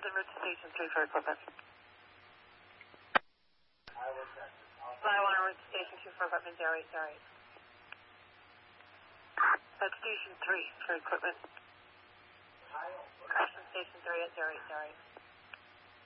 en route to Station 3 for equipment. Fly 1 en route to Station 2 for equipment, 0808. That's Station 3 for equipment. Crash in Station 3 at 0808.